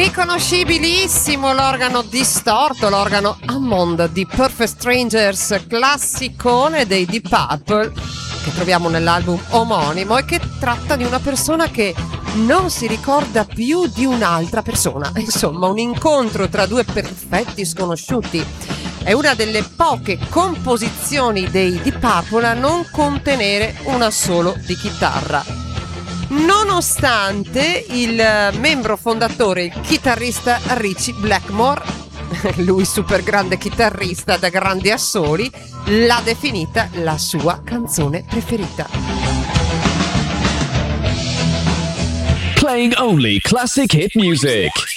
Riconoscibilissimo l'organo distorto, l'organo Hammond di Perfect Strangers, classicone dei Deep Purple, che troviamo nell'album omonimo e che tratta di una persona che non si ricorda più di un'altra persona. Insomma, un incontro tra due perfetti sconosciuti. È una delle poche composizioni dei Deep Purple a non contenere una solo di chitarra. Nonostante il membro fondatore, il chitarrista Ritchie Blackmore, lui super grande chitarrista da grandi assoli, l'ha definita la sua canzone preferita. Playing only classic hit music.